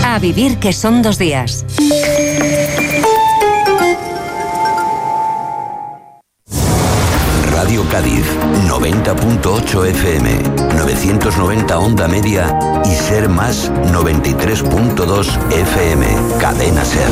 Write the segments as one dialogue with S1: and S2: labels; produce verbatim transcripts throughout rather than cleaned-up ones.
S1: A vivir que son dos días.
S2: Radio Cádiz, noventa punto ocho F M, novecientos noventa onda media y Ser Más, noventa y tres punto dos F M. Cadena Ser.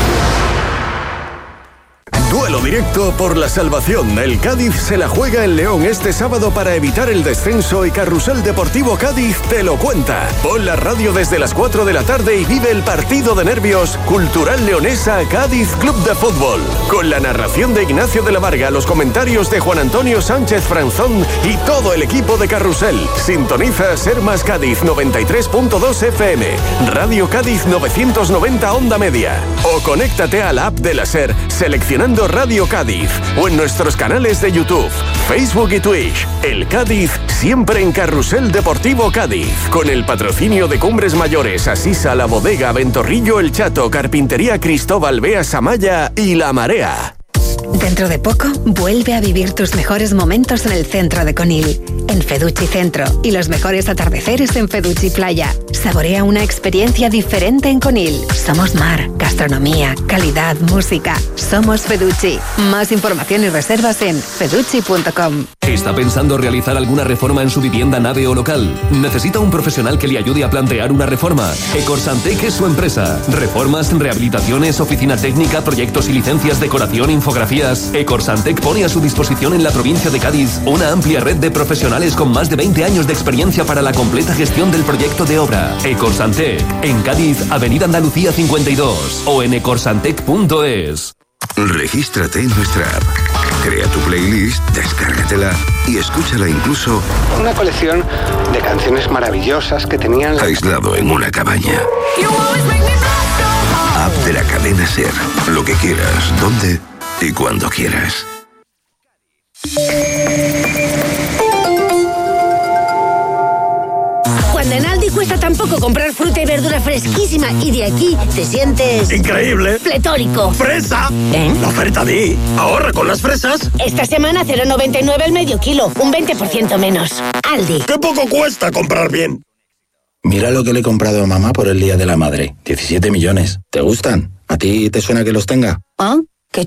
S3: Duelo directo por la salvación. El Cádiz se la juega en León este sábado para evitar el descenso y Carrusel Deportivo Cádiz te lo cuenta. Pon la radio desde las cuatro de la tarde y vive el partido de nervios Cultural Leonesa Cádiz Club de Fútbol. Con la narración de Ignacio de la Varga, los comentarios de Juan Antonio Sánchez Franzón y todo el equipo de Carrusel. Sintoniza Ser Más Cádiz noventa y tres punto dos F M, Radio Cádiz novecientos noventa onda media. O conéctate a la app de la Ser seleccionando Radio Cádiz o en nuestros canales de YouTube, Facebook y Twitch. El Cádiz siempre en Carrusel Deportivo Cádiz, con el patrocinio de Cumbres Mayores, Asisa, La Bodega, Ventorrillo El Chato, Carpintería Cristóbal Beas Amaya y La Marea.
S4: Dentro de poco, vuelve a vivir tus mejores momentos en el centro de Conil, en Feduchi Centro, y los mejores atardeceres en Feduchi Playa. Saborea una experiencia diferente en Conil. Somos mar, gastronomía, calidad, música. Somos Feduchi. Más información y reservas en feduchi punto com.
S5: ¿Está pensando realizar alguna reforma en su vivienda, nave o local? ¿Necesita un profesional que le ayude a plantear una reforma? Ecorsantec es su empresa. Reformas, rehabilitaciones, oficina técnica, proyectos y licencias, decoración, infografías. Ecorsantec pone a su disposición en la provincia de Cádiz una amplia red de profesionales con más de veinte años de experiencia para la completa gestión del proyecto de obra. Ecorsantec, en Cádiz, Avenida Andalucía cincuenta y dos o en ecorsantec punto es.
S6: Regístrate en nuestra app, crea tu playlist, descárgatela y escúchala incluso.
S7: Una colección de canciones maravillosas que tenían...
S6: aislado en una cabaña. App de la cadena Ser. Lo que quieras, donde y cuando quieras.
S8: Cuando en Aldi cuesta tan poco comprar fruta y verdura fresquísima y de aquí te sientes...
S9: ¡increíble!
S8: ¡Pletórico!
S9: ¡Fresa!
S8: ¿Eh?
S9: La oferta di. Ahorra con las fresas.
S8: Esta semana cero coma noventa y nueve el medio kilo, un veinte por ciento menos. Aldi.
S9: ¡Qué poco cuesta comprar bien!
S10: Mira lo que le he comprado a mamá por el Día de la Madre. diecisiete millones. ¿Te gustan? ¿A ti te suena que los tenga?
S8: ¿Ah?